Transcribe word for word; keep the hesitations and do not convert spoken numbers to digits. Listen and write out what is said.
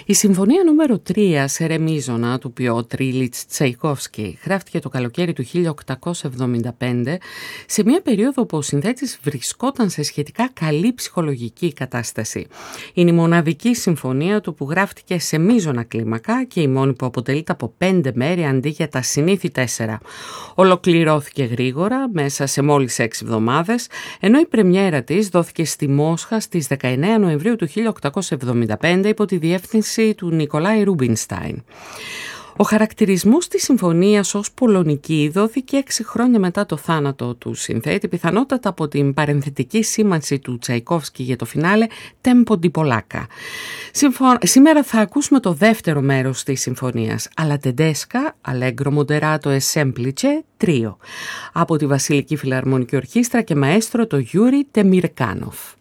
Η συμφωνία νούμερο τρία σε ρε μείζωνα του Πιότρ Ιλιτς Τσαϊκόφσκι γράφτηκε το καλοκαίρι του χίλια οκτακόσια εβδομήντα πέντε, σε μια περίοδο που ο συνθέτης βρισκόταν σε σχετικά καλή ψυχολογική κατάσταση. Είναι η μοναδική συμφωνία του που γράφτηκε σε μείζωνα κλίμακα και η μόνη που αποτελείται από πέντε μέρη αντί για τα συνήθη τέσσερα. Ολοκληρώθηκε γρήγορα, μέσα σε μόλις έξι εβδομάδες, ενώ η πρεμιέρα της δόθηκε στη Μόσχα στις δεκαεννέα Νοεμβρίου του χίλια οκτακόσια εβδομήντα πέντε υπό τη διεύθυνση του Νικολάη Ρούμπινστάιν. Ο χαρακτηρισμός της συμφωνίας ως πολωνική δόθηκε έξι χρόνια μετά το θάνατο του συνθέτη, πιθανότατα από την παρενθετική σήμανση του Τσαϊκόφσκι για το φινάλε «Tempo di Polacca». Σήμερα θα ακούσουμε το δεύτερο μέρος της συμφωνίας, «Alla tedesca, allegro moderato e semplice, τρίο», από τη Βασιλική Φιλαρμονική Ορχήστρα και μαέστρο το Γιούρι Τεμιρκάνοφ.